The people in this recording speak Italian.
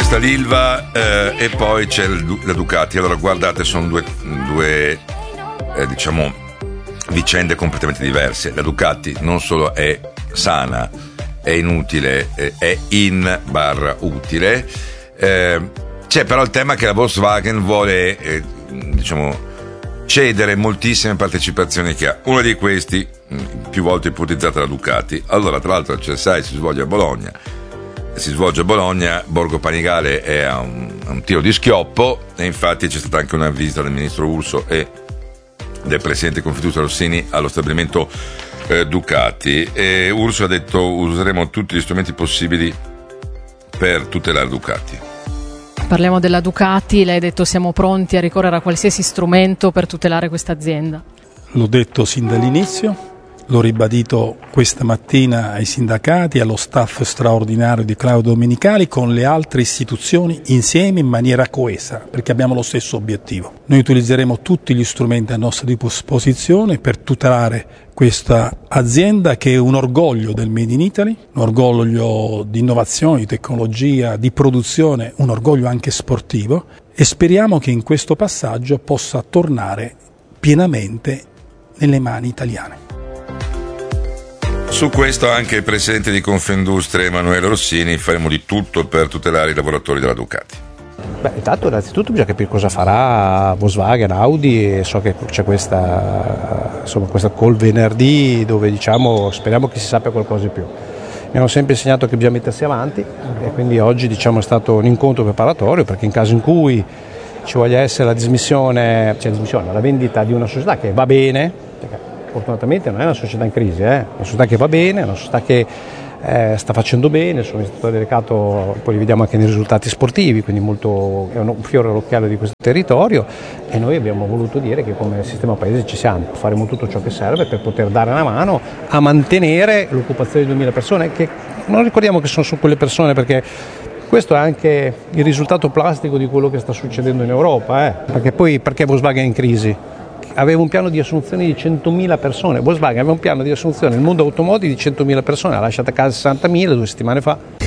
sta l'Ilva e poi c'è la Ducati. Allora guardate, sono due diciamo vicende completamente diverse. La Ducati non solo è sana, è inutile, è in/utile. C'è però il tema che la Volkswagen vuole diciamo cedere moltissime partecipazioni che ha. Uno di questi, più volte ipotizzata, la Ducati. Allora, tra l'altro, il CSI si svolge a Bologna. Borgo Panigale è a un tiro di schioppo, e infatti c'è stata anche una visita del ministro Urso e del presidente Confindustria Rossini allo stabilimento Ducati. E Urso ha detto: useremo tutti gli strumenti possibili per tutelare Ducati. Parliamo della Ducati, lei ha detto siamo pronti a ricorrere a qualsiasi strumento per tutelare questa azienda. L'ho detto sin dall'inizio, l'ho ribadito questa mattina ai sindacati, allo staff straordinario di Claudio Domenicali, con le altre istituzioni insieme in maniera coesa, perché abbiamo lo stesso obiettivo. Noi utilizzeremo tutti gli strumenti a nostra disposizione per tutelare questa azienda che è un orgoglio del Made in Italy, un orgoglio di innovazione, di tecnologia, di produzione, un orgoglio anche sportivo, e speriamo che in questo passaggio possa tornare pienamente nelle mani italiane. Su questo anche il presidente di Confindustria Emanuele Rossini: faremo di tutto per tutelare i lavoratori della Ducati. Intanto innanzitutto bisogna capire cosa farà Volkswagen, Audi, e so che c'è questa call venerdì dove speriamo che si sappia qualcosa di più. Mi hanno sempre insegnato che bisogna mettersi avanti e quindi oggi è stato un incontro preparatorio, perché in caso in cui ci voglia essere la vendita di una società che va bene, perché fortunatamente non è una società in crisi, è una società che va bene, è una società che sta facendo bene, il suo amministratore delegato poi li vediamo anche nei risultati sportivi, quindi è un fiore all'occhiello di questo territorio, e noi abbiamo voluto dire che come sistema paese ci siamo, faremo tutto ciò che serve per poter dare una mano a mantenere l'occupazione di 2000 persone, che non ricordiamo che sono su quelle persone, perché questo è anche il risultato plastico di quello che sta succedendo in Europa, perché Volkswagen è in crisi? Aveva un piano di assunzione di 100.000 persone, Volkswagen aveva un piano di assunzione nel mondo automotive di 100.000 persone, ha lasciato a casa 60.000 2 settimane fa.